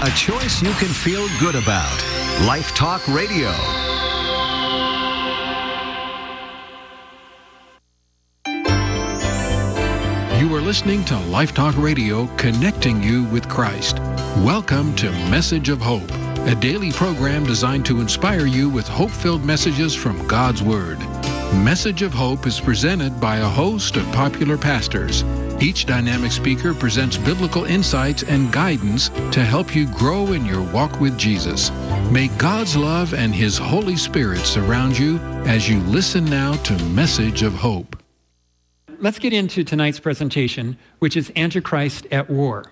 A choice you can feel good about. Life Talk Radio. You are listening to Life Talk Radio, connecting you with Christ. Welcome to Message of Hope, a daily program designed to inspire you with hope-filled messages from God's Word. Message of Hope is presented by a host of popular pastors. Each dynamic speaker presents biblical insights and guidance to help you grow in your walk with Jesus. May God's love and His Holy Spirit surround you as you listen now to Message of Hope. Let's get into tonight's presentation, which is Antichrist at War.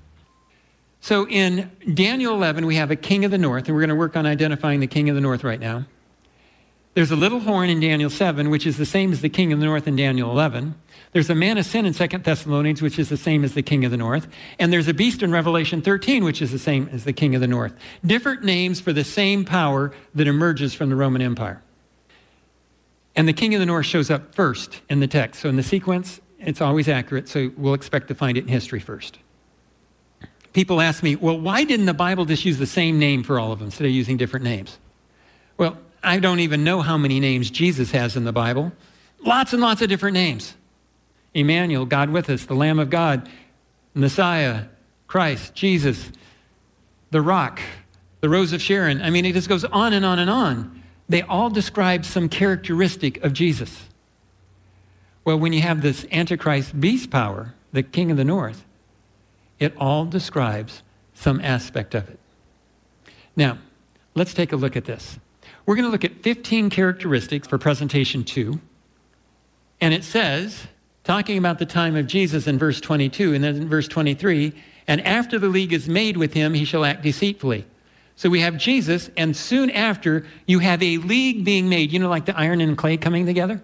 So in Daniel 11, we have a king of the north, and we're going to work on identifying the king of the north right now. There's a little horn in Daniel 7, which is the same as the king of the north in Daniel 11. There's a man of sin in 2 Thessalonians, which is the same as the king of the north. And there's a beast in Revelation 13, which is the same as the king of the north. Different names for the same power that emerges from the Roman Empire. And the king of the north shows up first in the text. So in the sequence, it's always accurate, so we'll expect to find it in history first. People ask me, well, why didn't the Bible just use the same name for all of them instead of using different names? Well, I don't even know how many names Jesus has in the Bible. Lots and lots of different names. Emmanuel, God with us, the Lamb of God, Messiah, Christ, Jesus, the Rock, the Rose of Sharon. I mean, it just goes on and on and on. They all describe some characteristic of Jesus. Well, when you have this Antichrist beast power, the king of the north, it all describes some aspect of it. Now, let's take a look at this. We're going to look at 15 characteristics for presentation 2. And it says, talking about the time of Jesus in verse 22, and then in verse 23, and after the league is made with him, he shall act deceitfully. So we have Jesus, and soon after, you have a league being made, like the iron and clay coming together.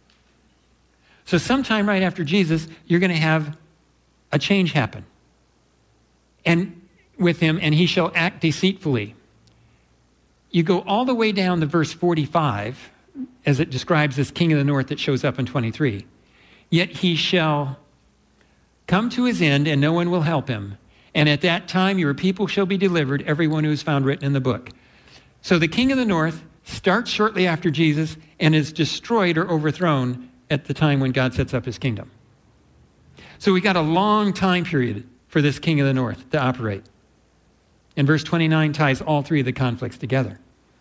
So sometime right after Jesus, you're going to have a change happen. And with him, and he shall act deceitfully. You go all the way down to verse 45, as it describes this king of the north that shows up in 23. Yet he shall come to his end, and no one will help him. And at that time your people shall be delivered, everyone who is found written in the book. So the king of the north starts shortly after Jesus and is destroyed or overthrown at the time when God sets up his kingdom. So we got a long time period for this king of the north to operate. And verse 29 ties all three of the conflicts together.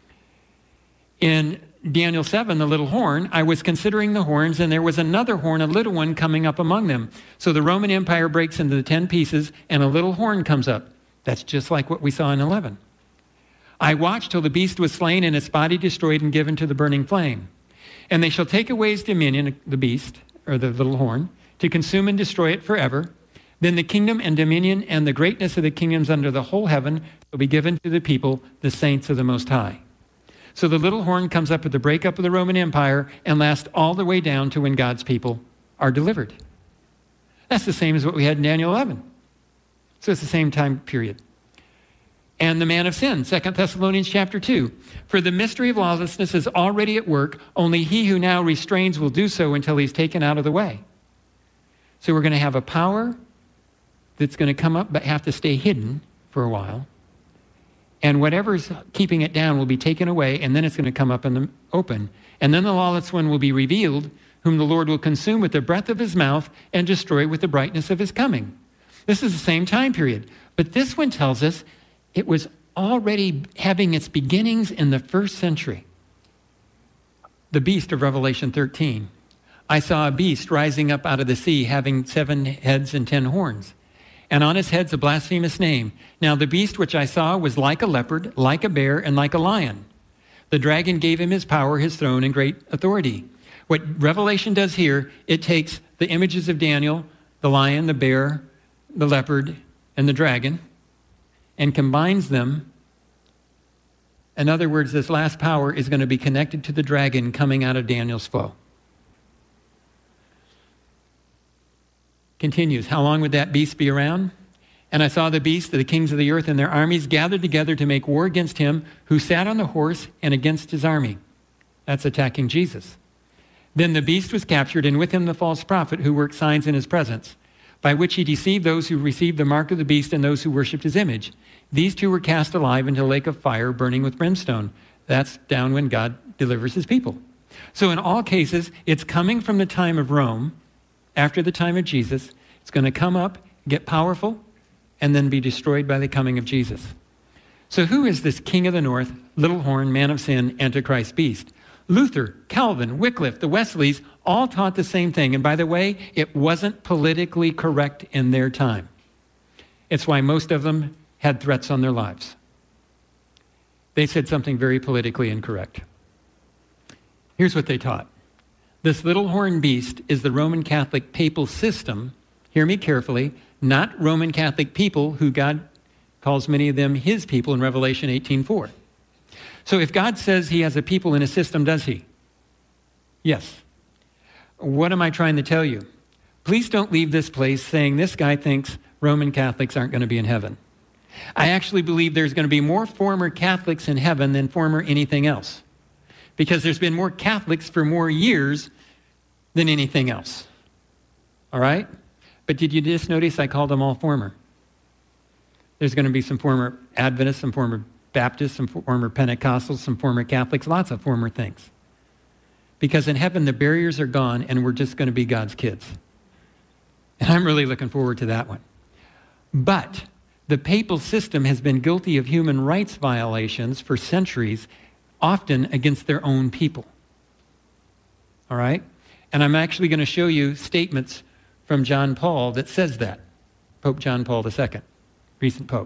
In Daniel 7, the little horn, I was considering the horns, and there was another horn, a little one, coming up among them. So the Roman Empire breaks into the 10 pieces, and a little horn comes up. That's just like what we saw in 11. I watched till the beast was slain, and its body destroyed and given to the burning flame. And they shall take away his dominion, the beast, or the little horn, to consume and destroy it forever. Then the kingdom and dominion and the greatness of the kingdoms under the whole heaven will be given to the people, the saints of the Most High. So the little horn comes up at the breakup of the Roman Empire and lasts all the way down to when God's people are delivered. That's the same as what we had in Daniel 11. So it's the same time period. And the man of sin, 2 Thessalonians chapter 2. For the mystery of lawlessness is already at work, only he who now restrains will do so until he's taken out of the way. So we're going to have a power that's going to come up but have to stay hidden for a while. And whatever's keeping it down will be taken away, and then it's going to come up in the open. And then the lawless one will be revealed, whom the Lord will consume with the breath of his mouth and destroy with the brightness of his coming. This is the same time period. But this one tells us it was already having its beginnings in the first century. The beast of Revelation 13. I saw a beast rising up out of the sea, having 7 heads and 10 horns. And on his heads a blasphemous name. Now the beast which I saw was like a leopard, like a bear, and like a lion. The dragon gave him his power, his throne, and great authority. What Revelation does here, it takes the images of Daniel, the lion, the bear, the leopard, and the dragon, and combines them. In other words, this last power is going to be connected to the dragon coming out of Daniel's flow. Continues, how long would that beast be around? And I saw the beast, the kings of the earth and their armies gathered together to make war against him who sat on the horse and against his army. That's attacking Jesus. Then the beast was captured, and with him the false prophet who worked signs in his presence, by which he deceived those who received the mark of the beast and those who worshipped his image. These two were cast alive into a lake of fire burning with brimstone. That's down when God delivers his people. So in all cases, it's coming from the time of Rome, after the time of Jesus. It's going to come up, get powerful, and then be destroyed by the coming of Jesus. So who is this king of the north, little horn, man of sin, Antichrist beast? Luther, Calvin, Wycliffe, the Wesleys all taught the same thing. And by the way, it wasn't politically correct in their time. It's why most of them had threats on their lives. They said something very politically incorrect. Here's what they taught. This little horn beast is the Roman Catholic papal system. Hear me carefully. Not Roman Catholic people who God calls many of them his people in Revelation 18:4. So if God says he has a people in a system, does he? Yes. What am I trying to tell you? Please don't leave this place saying this guy thinks Roman Catholics aren't going to be in heaven. I actually believe there's going to be more former Catholics in heaven than former anything else, because there's been more Catholics for more years than anything else. All right? But did you just notice I called them all former? There's going to be some former Adventists, some former Baptists, some former Pentecostals, some former Catholics, lots of former things. Because in heaven, the barriers are gone, and we're just going to be God's kids. And I'm really looking forward to that one. But the papal system has been guilty of human rights violations for centuries, often against their own people. All right? And I'm actually going to show you statements from John Paul that says that. Pope John Paul II, recent pope.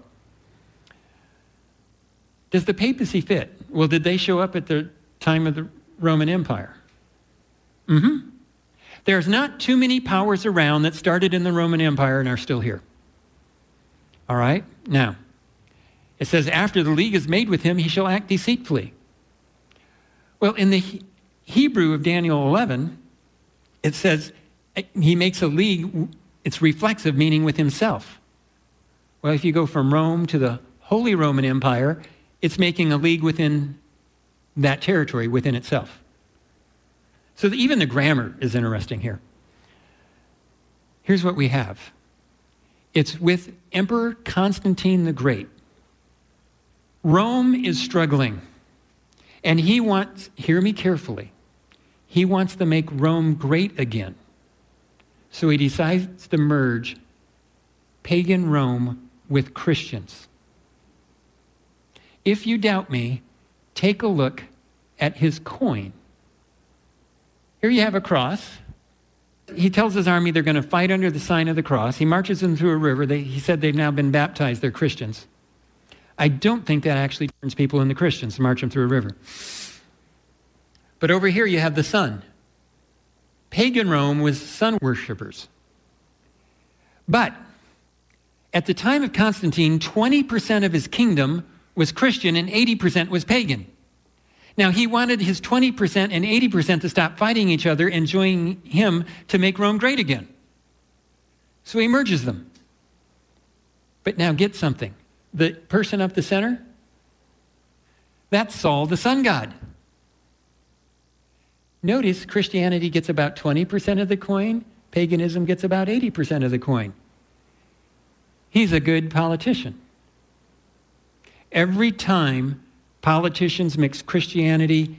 Does the papacy fit? Well, did they show up at the time of the Roman Empire? Mm-hmm. There's not too many powers around that started in the Roman Empire and are still here. All right? Now, it says, after the league is made with him, he shall act deceitfully. Well, in the Hebrew of Daniel 11, it says he makes a league, it's reflexive, meaning with himself. Well, if you go from Rome to the Holy Roman Empire, it's making a league within that territory, within itself. So even the grammar is interesting here. Here's what we have. It's with Emperor Constantine the Great. Rome is struggling. And he wants, hear me carefully, he wants to make Rome great again. So he decides to merge pagan Rome with Christians. If you doubt me, take a look at his coin. Here you have a cross. He tells his army they're going to fight under the sign of the cross. He marches them through a river. He said they've now been baptized. They're Christians. I don't think that actually turns people into Christians to march them through a river. But over here you have the sun. Pagan Rome was sun worshipers. But at the time of Constantine, 20% of his kingdom was Christian and 80% was pagan. Now, he wanted his 20% and 80% to stop fighting each other and join him to make Rome great again. So he merges them. But now get something. The person up the center, that's Saul, the sun god. Notice Christianity gets about 20% of the coin. Paganism gets about 80% of the coin. He's a good politician. Every time politicians mix Christianity